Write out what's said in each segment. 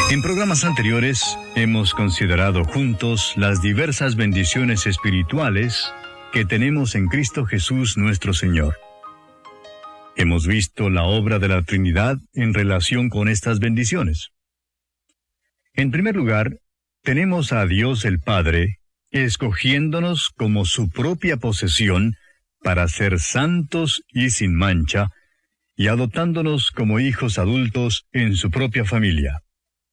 En programas anteriores hemos considerado juntos las diversas bendiciones espirituales que tenemos en Cristo Jesús nuestro Señor. Hemos visto la obra de la Trinidad en relación con estas bendiciones. En primer lugar, tenemos a Dios el Padre, escogiéndonos como su propia posesión para ser santos y sin mancha, y adoptándonos como hijos adultos en su propia familia.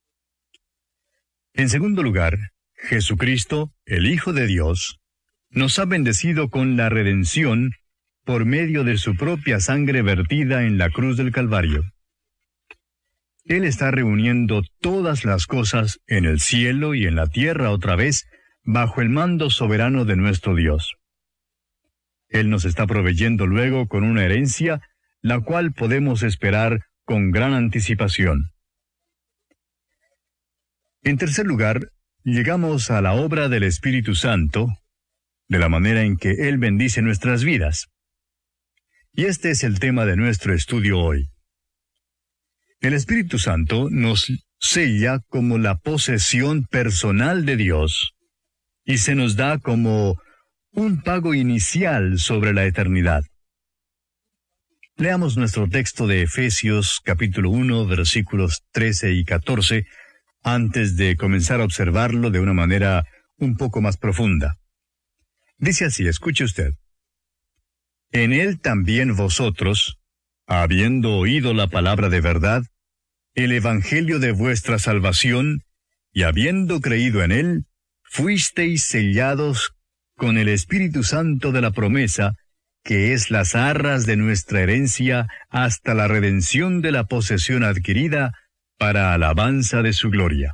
En segundo lugar, Jesucristo, el Hijo de Dios, nos ha bendecido con la redención por medio de su propia sangre vertida en la cruz del Calvario. Él está reuniendo todas las cosas en el cielo y en la tierra otra vez bajo el mando soberano de nuestro Dios. Él nos está proveyendo luego con una herencia, la cual podemos esperar con gran anticipación. En tercer lugar, llegamos a la obra del Espíritu Santo, de la manera en que Él bendice nuestras vidas. Y este es el tema de nuestro estudio hoy. El Espíritu Santo nos sella como la posesión personal de Dios, y se nos da como un pago inicial sobre la eternidad. Leamos nuestro texto de Efesios capítulo 1, versículos 13 y 14, antes de comenzar a observarlo de una manera un poco más profunda. Dice así, escuche usted. En él también vosotros, habiendo oído la palabra de verdad, el evangelio de vuestra salvación, y habiendo creído en él, fuisteis sellados con el Espíritu Santo de la promesa, que es las arras de nuestra herencia hasta la redención de la posesión adquirida, para alabanza de su gloria.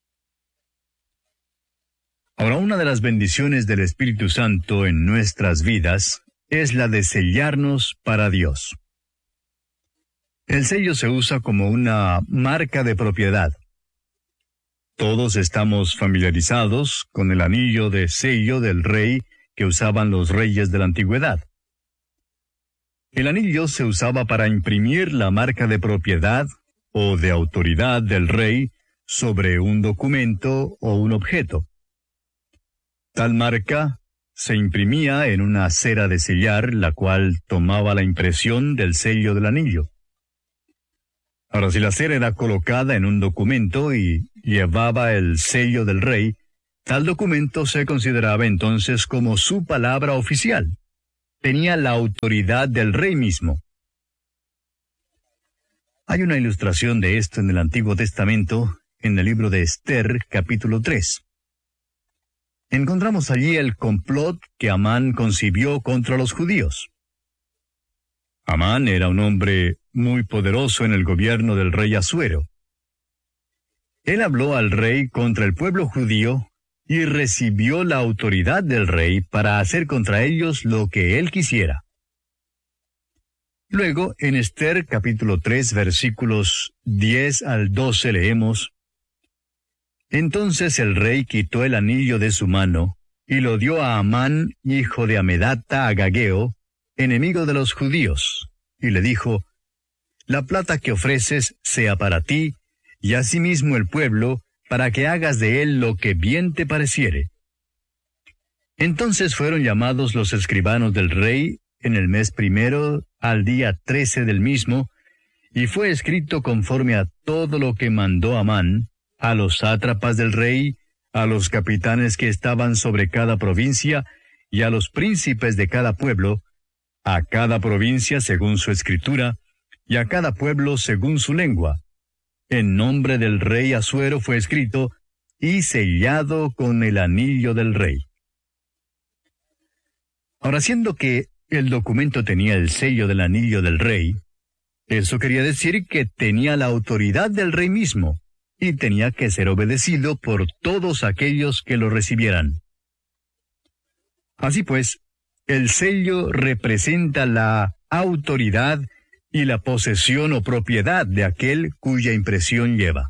Ahora, una de las bendiciones del Espíritu Santo en nuestras vidas es la de sellarnos para Dios. El sello se usa como una marca de propiedad. Todos estamos familiarizados con el anillo de sello del rey que usaban los reyes de la antigüedad. El anillo se usaba para imprimir la marca de propiedad o de autoridad del rey sobre un documento o un objeto. Tal marca se imprimía en una cera de sellar, la cual tomaba la impresión del sello del anillo. Ahora, si la cera era colocada en un documento y llevaba el sello del rey, tal documento se consideraba entonces como su palabra oficial. Tenía la autoridad del rey mismo. Hay una ilustración de esto en el Antiguo Testamento, en el libro de Esther, capítulo 3. Encontramos allí el complot que Amán concibió contra los judíos. Amán era un hombre muy poderoso en el gobierno del rey Asuero. Él habló al rey contra el pueblo judío y recibió la autoridad del rey para hacer contra ellos lo que él quisiera. Luego, en Esther capítulo 3, versículos 10 al 12 leemos: Entonces el rey quitó el anillo de su mano, y lo dio a Amán, hijo de Amedata Agageo, enemigo de los judíos, y le dijo: La plata que ofreces sea para ti, y asimismo el pueblo, para que hagas de él lo que bien te pareciere. Entonces fueron llamados los escribanos del rey, en el mes primero, al día 13 del mismo, y fue escrito conforme a todo lo que mandó Amán, a los sátrapas del rey, a los capitanes que estaban sobre cada provincia, y a los príncipes de cada pueblo, a cada provincia según su escritura, y a cada pueblo según su lengua. En nombre del rey Asuero fue escrito, y sellado con el anillo del rey. Ahora, siendo que el documento tenía el sello del anillo del rey, eso quería decir que tenía la autoridad del rey mismo, y tenía que ser obedecido por todos aquellos que lo recibieran. Así pues, el sello representa la autoridad y la posesión o propiedad de aquel cuya impresión lleva.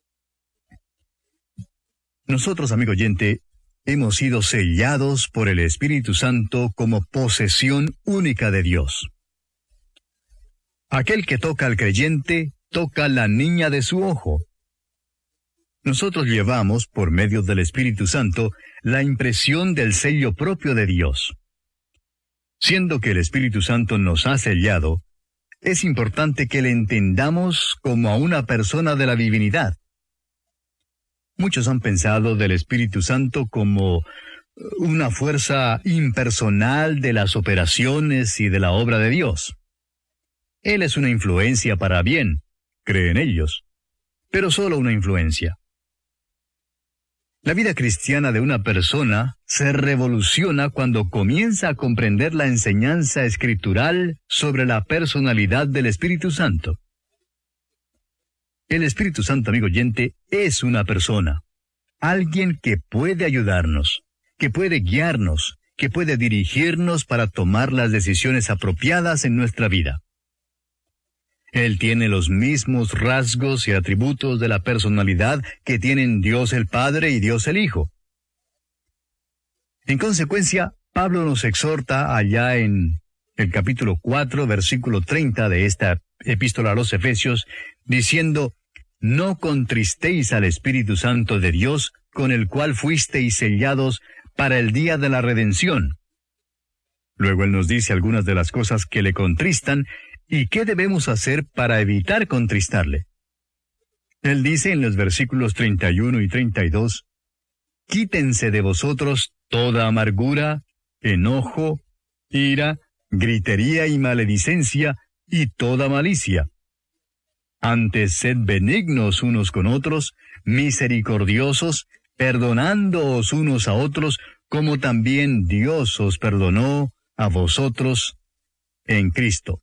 Nosotros, amigo oyente, hemos sido sellados por el Espíritu Santo como posesión única de Dios. Aquel que toca al creyente, toca la niña de su ojo. nosotros llevamos, por medio del Espíritu Santo, la impresión del sello propio de Dios. Siendo que el Espíritu Santo nos ha sellado, es importante que le entendamos como a una persona de la divinidad. Muchos han pensado del Espíritu Santo como una fuerza impersonal de las operaciones y de la obra de Dios. Él es una influencia para bien, creen ellos, pero solo una influencia. La vida cristiana de una persona se revoluciona cuando comienza a comprender la enseñanza escritural sobre la personalidad del Espíritu Santo. El Espíritu Santo, amigo oyente, es una persona, alguien que puede ayudarnos, que puede guiarnos, que puede dirigirnos para tomar las decisiones apropiadas en nuestra vida. Él tiene los mismos rasgos y atributos de la personalidad que tienen Dios el Padre y Dios el Hijo. En consecuencia, Pablo nos exhorta allá en el capítulo 4, versículo 30 de esta epístola a los Efesios, diciendo: «No contristéis al Espíritu Santo de Dios, con el cual fuisteis sellados para el día de la redención». Luego él nos dice algunas de las cosas que le contristan y qué debemos hacer para evitar contristarle. Él dice en los versículos 31 y 32, «Quítense de vosotros toda amargura, enojo, ira, gritería y maledicencia, y toda malicia. Antes sed benignos unos con otros, misericordiosos, perdonándoos unos a otros, como también Dios os perdonó a vosotros en Cristo».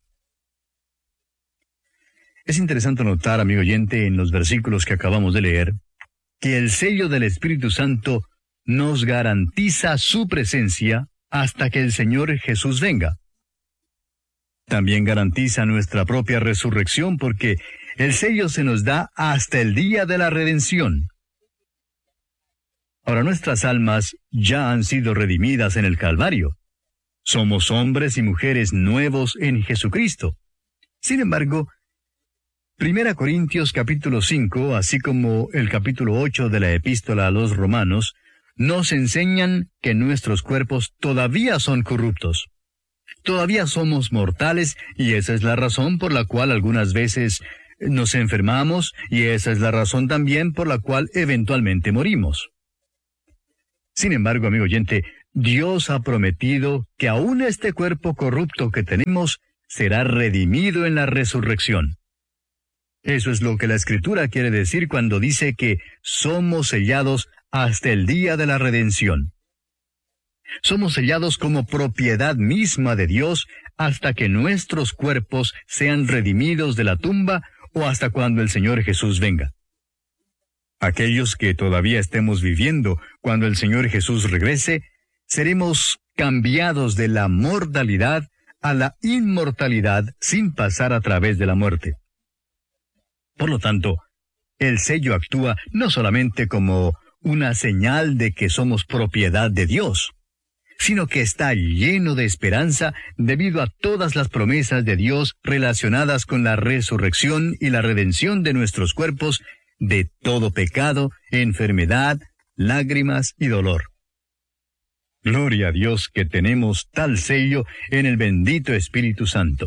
Es interesante notar, amigo oyente, en los versículos que acabamos de leer, que el sello del Espíritu Santo nos garantiza su presencia hasta que el Señor Jesús venga. También garantiza nuestra propia resurrección porque el sello se nos da hasta el día de la redención. Ahora nuestras almas ya han sido redimidas en el Calvario. Somos hombres y mujeres nuevos en Jesucristo. Sin embargo, 1 Corintios capítulo 5, así como el capítulo 8 de la epístola a los Romanos, nos enseñan que nuestros cuerpos todavía son corruptos. Todavía somos mortales y esa es la razón por la cual algunas veces nos enfermamos y esa es la razón también por la cual eventualmente morimos. Sin embargo, amigo oyente, Dios ha prometido que aún este cuerpo corrupto que tenemos será redimido en la resurrección. Eso es lo que la Escritura quiere decir cuando dice que somos sellados hasta el día de la redención. Somos sellados como propiedad misma de Dios hasta que nuestros cuerpos sean redimidos de la tumba o hasta cuando el Señor Jesús venga. Aquellos que todavía estemos viviendo cuando el Señor Jesús regrese, seremos cambiados de la mortalidad a la inmortalidad sin pasar a través de la muerte. Por lo tanto, el sello actúa no solamente como una señal de que somos propiedad de Dios, sino que está lleno de esperanza debido a todas las promesas de Dios relacionadas con la resurrección y la redención de nuestros cuerpos de todo pecado, enfermedad, lágrimas y dolor. Gloria a Dios que tenemos tal sello en el bendito Espíritu Santo.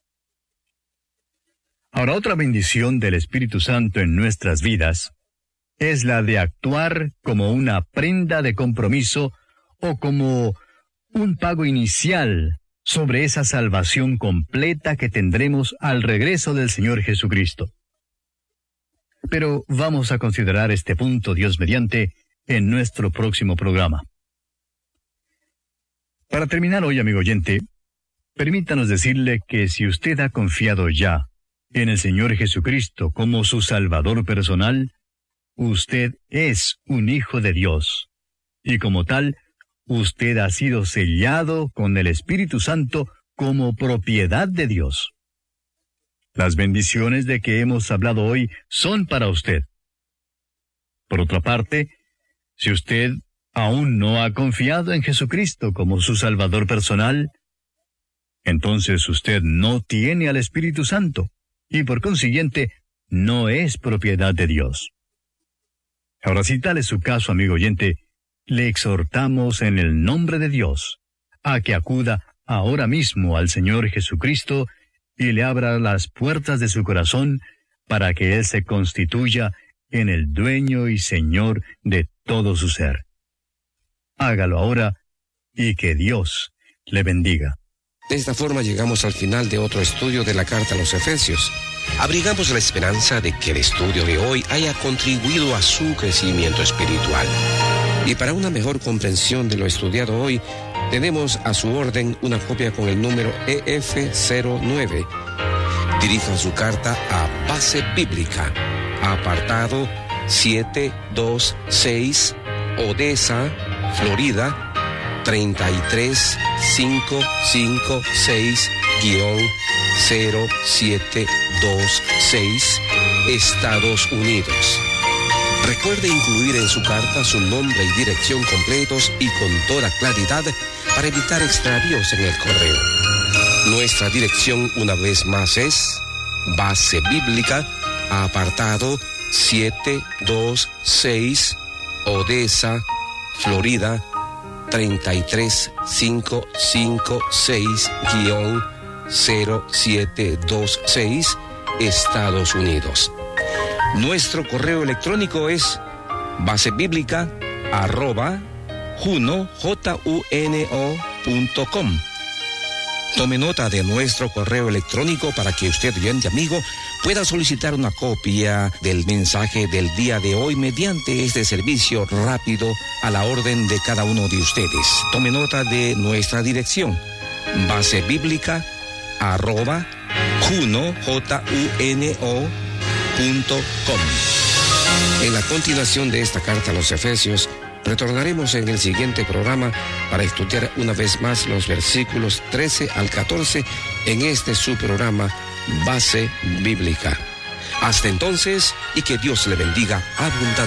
Ahora, otra bendición del Espíritu Santo en nuestras vidas es la de actuar como una prenda de compromiso o como un pago inicial sobre esa salvación completa que tendremos al regreso del Señor Jesucristo. Pero vamos a considerar este punto, Dios mediante, en nuestro próximo programa. Para terminar hoy, amigo oyente, permítanos decirle que si usted ha confiado ya en el Señor Jesucristo como su Salvador personal, usted es un hijo de Dios, y como tal, usted ha sido sellado con el Espíritu Santo como propiedad de Dios. Las bendiciones de que hemos hablado hoy son para usted. Por otra parte, si usted aún no ha confiado en Jesucristo como su Salvador personal, entonces usted no tiene al Espíritu Santo, y por consiguiente, no es propiedad de Dios. Ahora, si tal es su caso, amigo oyente, le exhortamos en el nombre de Dios a que acuda ahora mismo al Señor Jesucristo y le abra las puertas de su corazón para que Él se constituya en el dueño y Señor de todo su ser. Hágalo ahora y que Dios le bendiga. De esta forma llegamos al final de otro estudio de la carta a los Efesios. Abrigamos la esperanza de que el estudio de hoy haya contribuido a su crecimiento espiritual. Y para una mejor comprensión de lo estudiado hoy, tenemos a su orden una copia con el número EF09. Dirija su carta a Base Bíblica, apartado 726, Odessa, Florida, 33566-0726, Estados Unidos. Recuerde incluir en su carta su nombre y dirección completos y con toda claridad para evitar extravíos en el correo. Nuestra dirección una vez más es Base Bíblica, apartado 726, Odessa, Florida, 33566-0726, Estados Unidos. Nuestro correo electrónico es basebiblica@juno.com. Tome nota de nuestro correo electrónico para que usted, oyente amigo, pueda solicitar una copia del mensaje del día de hoy mediante este servicio rápido a la orden de cada uno de ustedes. Tome nota de nuestra dirección, basebiblica@juno.com. En la continuación de esta carta a los Efesios, retornaremos en el siguiente programa para estudiar una vez más los versículos 13 al 14 en este su programa Base Bíblica. Hasta entonces, y que Dios le bendiga abundantemente.